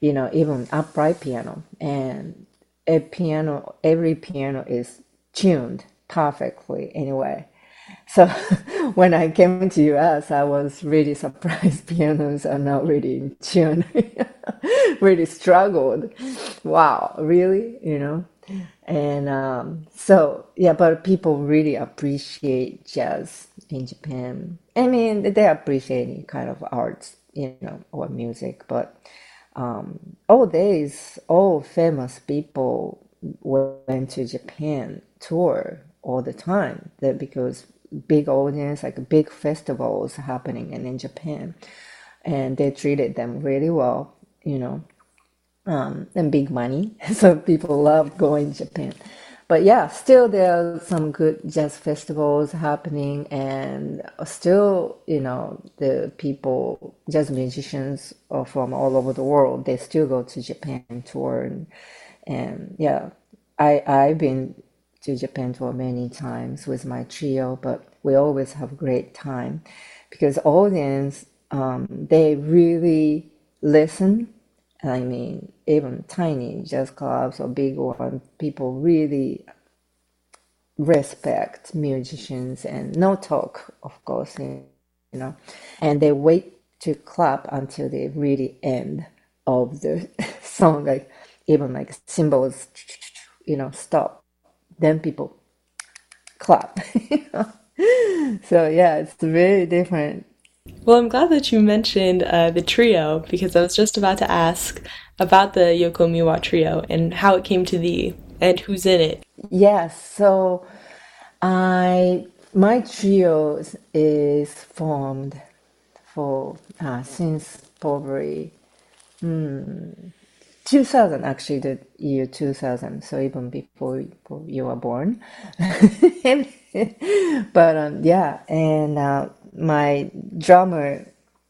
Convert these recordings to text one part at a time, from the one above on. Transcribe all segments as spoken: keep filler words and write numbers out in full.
you know, even upright piano. And a piano, every piano is tuned perfectly anyway. So when I came to U S, I was really surprised pianos are not really in tune. Really struggled. Wow, really? You know? And um, so, yeah, but people really appreciate jazz in Japan. I mean, they appreciate any kind of arts, you know, or music, but um, all days, all famous people went to Japan tour all the time that because big audience, like big festivals happening in, in Japan, and they treated them really well, you know, um, and big money. So people love going to Japan. But yeah, still there are some good jazz festivals happening, and still, you know, the people, jazz musicians are from all over the world. They still go to Japan tour, and, and yeah, I I've been to Japan tour many times with my trio, but we always have great time because audience, um, they really listen. I mean, even tiny jazz clubs or big ones, people really respect musicians and no talk, of course, you know, and they wait to clap until the really end of the song, like even like cymbals, you know, stop. Then people clap. You know? So yeah, it's very different. Well, I'm glad that you mentioned uh, the trio because I was just about to ask about the Yoko Miwa trio and how it came to be and who's in it. Yes, so I my trio is formed for uh, since probably two thousand, actually the year two thousand, so even before, before you were born. But um, yeah, and uh, my drummer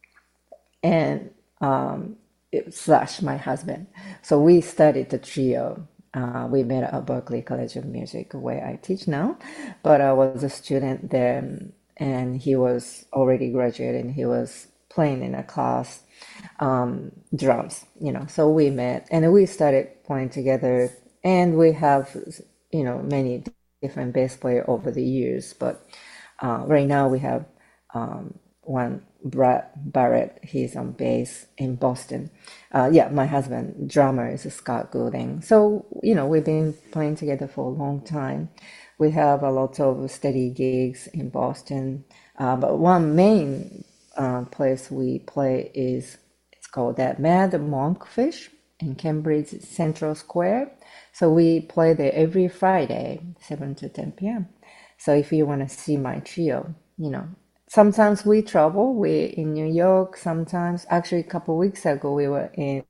and um, slash my husband. So we studied the trio. Uh, we met at Berklee College of Music, where I teach now. But I was a student there, and he was already graduated, and he was playing in a class um, drums, you know. So we met, and we started playing together, and we have, you know, many different bass player over the years. But uh, right now we have um, one Brad Barrett. He's on bass in Boston. Uh, yeah, my husband, drummer, is Scott Goulding. So you know we've been playing together for a long time. We have a lot of steady gigs in Boston, uh, but one main uh, place we play is it's called that Mad Monkfish in Cambridge Central Square. So we play there every Friday, seven to ten p m. So if you want to see my trio, you know, sometimes we travel. We're in New York. Sometimes, actually, a couple of weeks ago, we were in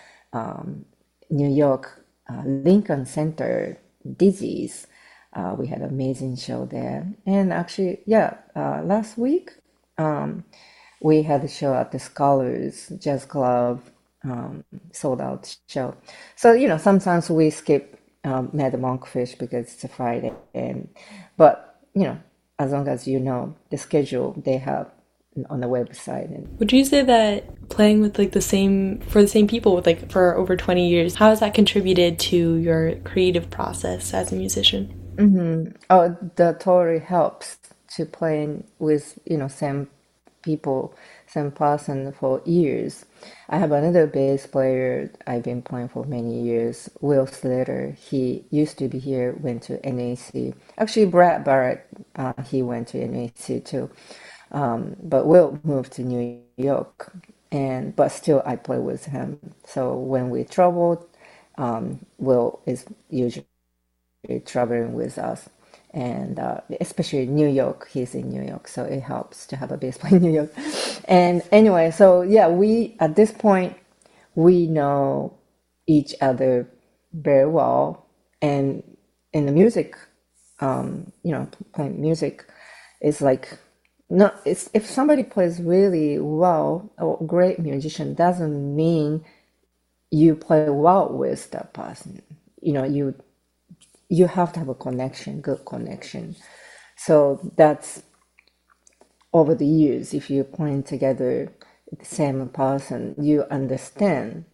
um, New York, uh, Lincoln Center, Dizzy's. Uh, we had an amazing show there. And actually, yeah, uh, last week um, we had a show at the Scholars Jazz Club, um, sold out show. So, you know, sometimes we skip um, Mad Monkfish because it's a Friday. And, but, you know, as long as you know the schedule they have on the website. And Would you say that playing with like the same for the same people with like for over twenty years, how has that contributed to your creative process as a musician? mhm. Oh, that totally helps to playing with, you know, same people, same person for years. I have another bass player I've been playing for many years, Will Slater. He used to be here, went to N A C. Actually, Brad Barrett, uh, he went to N A C too. Um, but Will moved to New York, and but still I play with him. So when we travel, um, Will is usually traveling with us, and uh, especially New York. He's in New York, so it helps to have a bass player in New York. And anyway, so yeah, we at this point we know each other very well, and in the music, um, you know, playing music is like no. It's if somebody plays really well or great musician doesn't mean you play well with that person. You know, you you have to have a connection, good connection. So that's over the years, if you're playing together the same person, you understand